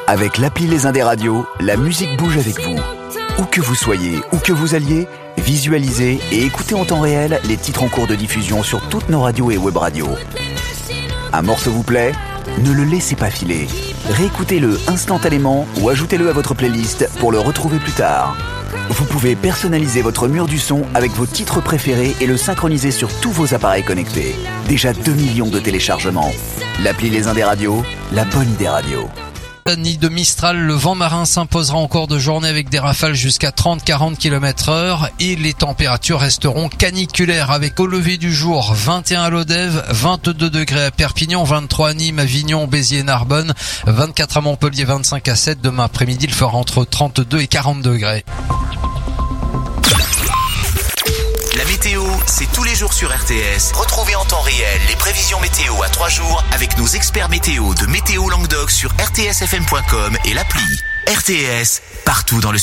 Avec l'appli Les Indés Radio, la musique bouge avec vous. Où que vous soyez, où que vous alliez, visualisez et écoutez en temps réel les titres en cours de diffusion sur toutes nos radios et web radios. Un morceau vous plaît ? Ne le laissez pas filer. Réécoutez-le instantanément ou ajoutez-le à votre playlist pour le retrouver plus tard. Vous pouvez personnaliser votre mur du son avec vos titres préférés et le synchroniser sur tous vos appareils connectés. Déjà 2 millions de téléchargements. L'appli Les Indés Radio, la bonne idée radio. Nid de Mistral, le vent marin s'imposera en cours de journée avec des rafales jusqu'à 30-40 km/h et les températures resteront caniculaires avec au lever du jour 21 à Lodève, 22 degrés à Perpignan, 23 à Nîmes, Avignon, Béziers, Narbonne, 24 à Montpellier, 25 à 7. Demain après-midi, il fera entre 32 et 40 degrés. La météo, c'est tous les jours sur RTS. Retrouvez en temps réel les prévisions météo à 3 jours avec nos experts météo de Météo Languedoc sur rtsfm.com et l'appli. RTS, partout dans le